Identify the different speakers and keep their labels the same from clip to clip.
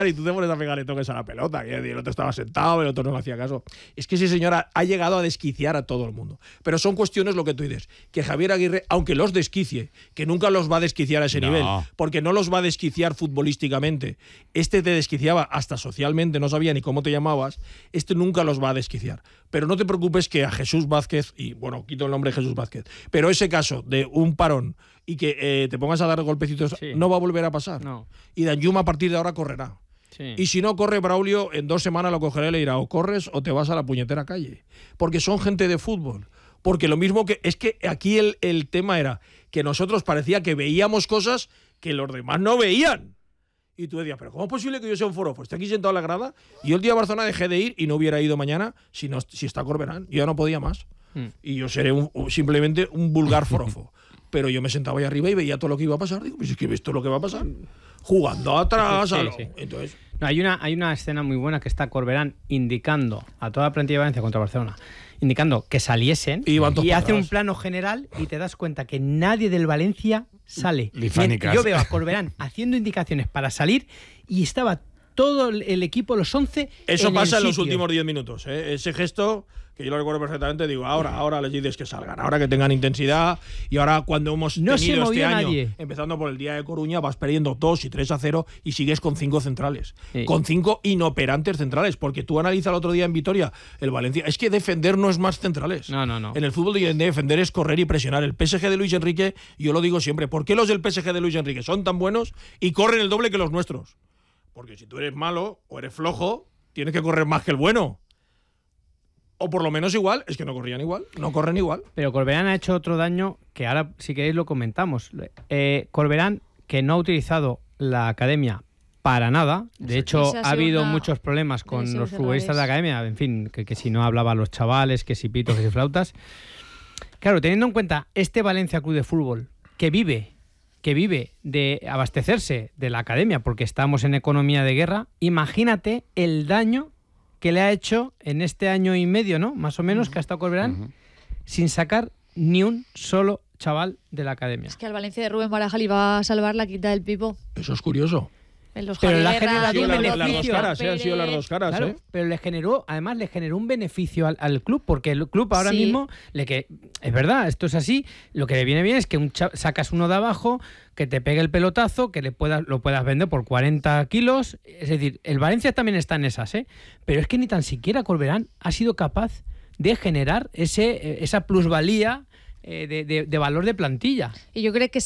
Speaker 1: y tú te pones a pegarle toques a la pelota, que el otro estaba sentado, el otro no le hacía caso. Es que ese señor ha llegado a desquiciar a todo el mundo. Pero son cuestiones lo que tú dices, que Javier Aguirre, aunque los desquicie, que nunca los va a desquiciar a ese nivel, porque no los va a desquiciar futbolísticamente. Este te desquiciaba hasta socialmente, no sabía ni cómo te llamabas, este nunca los va a desquiciar. Pero no te preocupes que a Jesús Vázquez, y bueno, quito el nombre de Jesús Vázquez, pero ese caso de un parón y que te pongas a dar golpecitos, no va a volver a pasar.
Speaker 2: No.
Speaker 1: Y Danjuma a partir de ahora correrá.
Speaker 2: Sí.
Speaker 1: Y si no corre Braulio, en 2 semanas lo cogeré y le dirá, o corres o te vas a la puñetera calle. Porque son gente de fútbol. Porque lo mismo que... Es que aquí el tema era que nosotros parecía que veíamos cosas que los demás no veían. Y tú decías, pero ¿cómo es posible que yo sea un forofo? Estoy aquí sentado en la grada y yo el día de Barcelona dejé de ir y no hubiera ido mañana si está Corberán. Yo ya no podía más. Y yo seré simplemente un vulgar forofo. Pero yo me sentaba ahí arriba y veía todo lo que iba a pasar. Digo, pues es que esto es lo que va a pasar. Jugando atrás.
Speaker 2: Sí.
Speaker 1: Entonces...
Speaker 2: No, hay una escena muy buena que está Corberán indicando a toda la plantilla de Valencia contra Barcelona, indicando que saliesen y hace un plano general y te das cuenta que nadie del Valencia sale. Yo veo a Corberán haciendo indicaciones para salir y estaba todo el equipo, los 11.
Speaker 1: Eso pasa en los últimos 10 minutos. Ese gesto, que yo lo recuerdo perfectamente, digo, ahora les dices que salgan, ahora que tengan intensidad. Y ahora cuando hemos tenido este año, empezando por el día de Coruña, vas perdiendo 2 y 3-0 y sigues con 5 centrales. Sí. Con 5 inoperantes centrales. Porque tú analizas el otro día en Vitoria, el Valencia. Es que defender no es más centrales.
Speaker 2: No.
Speaker 1: En el fútbol de defender es correr y presionar. El PSG de Luis Enrique, yo lo digo siempre, ¿por qué los del PSG de Luis Enrique son tan buenos y corren el doble que los nuestros? Porque si tú eres malo o eres flojo, tienes que correr más que el bueno. O por lo menos igual, es que no corrían igual, no corren igual.
Speaker 2: Pero Corberán ha hecho otro daño que ahora, si queréis, lo comentamos. Corberán, que no ha utilizado la academia para nada. De hecho, ha habido muchos problemas con los futbolistas de la academia. En fin, que si no hablaba a los chavales, que si pitos, que si flautas. Claro, teniendo en cuenta este Valencia Club de Fútbol, que vive de abastecerse de la academia porque estamos en economía de guerra, imagínate el daño que le ha hecho en este año y medio, ¿no? Más o menos, que ha estado Corberán sin sacar ni un solo chaval de la academia.
Speaker 3: Es que al Valencia de Rubén Baraja le iba a salvar la quita del Pipo.
Speaker 1: Eso es curioso.
Speaker 2: Pero le ha generado un beneficio.
Speaker 1: Han sido las dos caras,
Speaker 2: claro, pero le generó un beneficio al club, porque el club ahora mismo, es verdad, esto es así, lo que le viene bien es que sacas uno de abajo, que te pegue el pelotazo, que lo puedas vender por 40 kilos, es decir, el Valencia también está en esas, pero es que ni tan siquiera Corberán ha sido capaz de generar esa plusvalía de valor de plantilla.
Speaker 3: Y yo creo que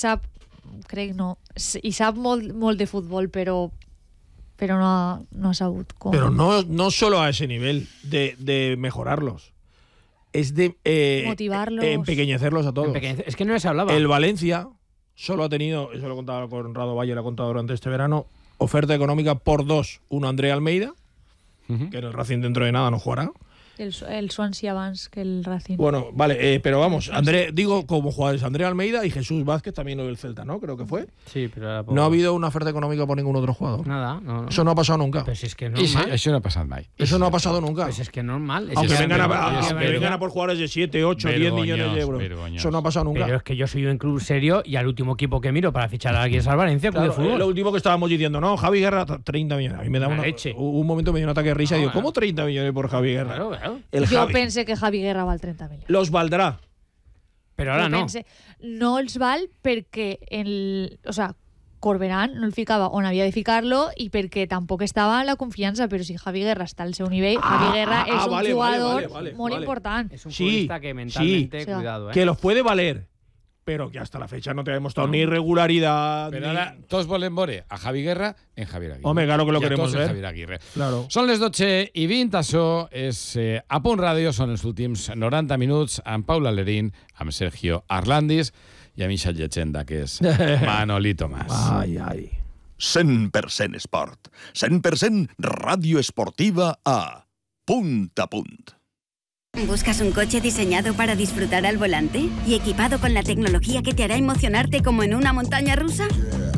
Speaker 3: i sap molt de fútbol, pero no ha sabut com.
Speaker 1: Pero no solo a ese nivel de mejorarlos, es de
Speaker 3: motivarlos,
Speaker 1: empequeñecerlos a todos.
Speaker 2: Es que no les hablaba.
Speaker 1: El Valencia solo ha tenido, eso lo contaba Conrado Valle, lo ha contado durante este verano, oferta económica por 2. Uno, André Almeida, que en el Racing dentro de nada no jugará.
Speaker 3: El Swansea abans que el Racing.
Speaker 1: Bueno, vale, pero vamos, André, digo como jugadores, André Almeida y Jesús Vázquez, también lo del Celta, ¿no? Creo que fue.
Speaker 2: Sí, pero
Speaker 1: no ha habido una oferta económica por ningún otro jugador.
Speaker 2: Nada, no.
Speaker 1: Eso no ha pasado nunca.
Speaker 2: Pues es que no es normal.
Speaker 4: Eso no ha pasado mai.
Speaker 1: Eso no ha pasado nunca.
Speaker 2: Pues es que es normal.
Speaker 1: Aunque vengan a por jugadores de 7, 8, 10 millones de euros. Eso no ha pasado nunca.
Speaker 2: Pero es que yo soy un club serio y al último equipo que miro para fichar a alguien es al Valencia Club de Fútbol.
Speaker 1: Lo último que estábamos diciendo, no, Javi Guerra, 30 millones. A mí me da un momento me dio un ataque de risa y digo, ¿cómo 30 millones por Javi Guerra?
Speaker 3: Yo pensé que Javi Guerra val 30 millones.
Speaker 1: Los valdrà.
Speaker 2: Però ara no.
Speaker 3: No els val perquè Corberán no el ficava on havia de ficar-lo i perquè tampoc estava en la confiança, però si Javi Guerra està al seu nivell, Javi Guerra és un jugador molt important.
Speaker 2: Es un futbolista que mentalmente, cuidado.
Speaker 1: Que los puede valer, pero que hasta la fecha no te ha demostrado ni irregularidad.
Speaker 4: Pero ahora todos volen veure a Javi Guerra en Javier Aguirre.
Speaker 1: Home, claro que lo queremos ver.
Speaker 4: Javier Aguirre.
Speaker 1: Claro.
Speaker 4: Són les 12:20, això és a Punt Ràdio, són els últims 90 minuts amb Paula Lerín, amb Sergio Arlandis i amb eixa llegenda que és Manolito Mas.
Speaker 1: Ai.
Speaker 5: 100% esport. 100% ràdio esportiva a Punt a Punt.
Speaker 6: ¿Buscas un coche diseñado para disfrutar al volante y equipado con la tecnología que te hará emocionarte como en una montaña rusa?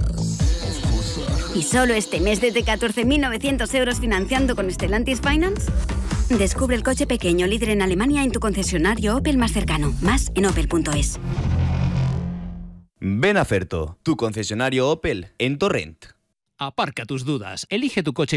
Speaker 6: ¿Y solo este mes desde 14.900 euros financiando con Stellantis Finance? Descubre el coche pequeño líder en Alemania en tu concesionario Opel más cercano. Más en opel.es.
Speaker 7: Ven a Ferto, tu concesionario Opel en Torrent. Aparca tus dudas, elige tu coche